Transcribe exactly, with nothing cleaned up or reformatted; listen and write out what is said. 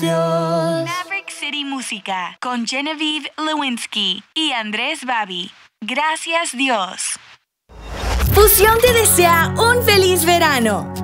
Dios. Maverick City Música con Genevieve Lewinsky y Andrés Babi. Gracias Dios. Fusión te desea un feliz verano.